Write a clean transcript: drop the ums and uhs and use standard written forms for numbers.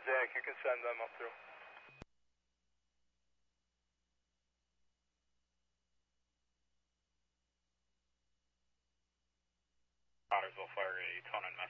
Zach, you can send them up through. Ottersville Fire, a tone on